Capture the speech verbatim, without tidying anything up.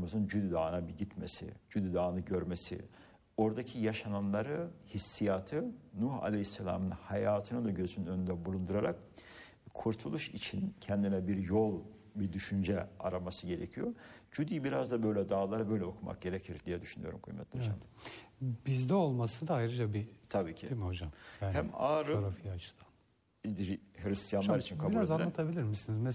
Aleyhisselam'ın Cüdü Dağı'na bir gitmesi, Cüdü Dağı'nı görmesi, oradaki yaşananları, hissiyatı Nuh Aleyhisselam'ın hayatını da gözünün önünde bulundurarak kurtuluş için kendine bir yol, bir düşünce araması gerekiyor. Cüdi'yi biraz da böyle dağları böyle okumak gerekir diye düşünüyorum kıymetli hocam. Evet. Bizde olması da ayrıca bir, tabii ki. Değil mi hocam? Yani hem Ağrı coğrafi açıdan. Hristiyanlar Hocam, için kabul biraz edilen. anlatabilir misiniz?